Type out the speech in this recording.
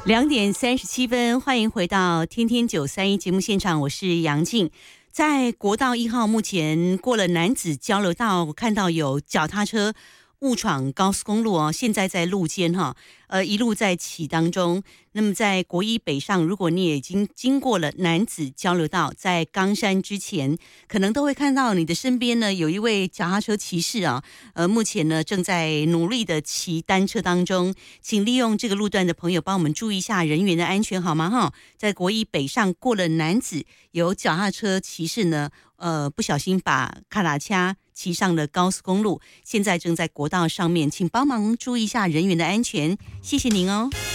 2:37，欢迎回到天天931节目现场，我是杨静。在国道1号，目前过了楠梓交流道，看到有脚踏车误闯高速公路哦，现在在路肩哈，一路在骑当中。那么在国一北上，如果你也已经经过了楠梓交流道，在冈山之前，可能都会看到你的身边呢有一位脚踏车骑士啊，目前呢正在努力的骑单车当中，请利用这个路段的朋友帮我们注意一下人员的安全好吗？哈，在国一北上过了楠梓，有脚踏车骑士呢，不小心把卡达恰骑上了高速公路，现在正在国道上面，请帮忙注意一下人员的安全，谢谢您哦。